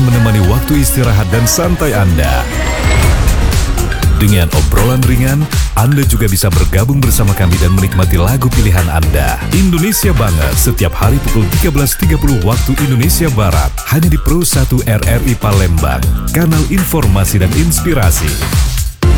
menemani waktu istirahat dan santai Anda. Dengan obrolan ringan, Anda juga bisa bergabung bersama kami dan menikmati lagu pilihan Anda. Indonesia Banget setiap hari pukul 13.30 waktu Indonesia Barat. Hanya di Pro 1 RRI Palembang, kanal informasi dan inspirasi.